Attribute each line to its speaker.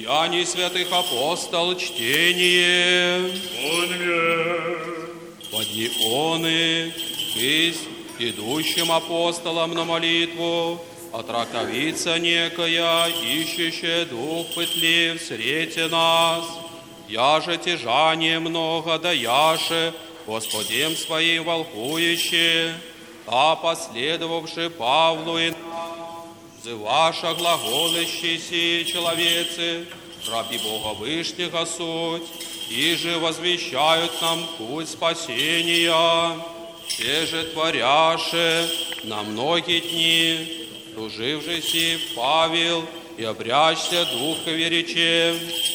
Speaker 1: Деяний святых апостол чтение. Поди оны, есть идущим апостолам на молитву, отраковица некая, ищущая дух пытлив, среди нас. Яже тяжание много, да яше, Господем своим волкующие, а последовавши Павлу и взываша глаголыщиеся человецы, раби Бога Вышнего суть, и же возвещают нам путь спасения, те же творяше на многие дни, служившийся Павел и обрячься Духа веричем,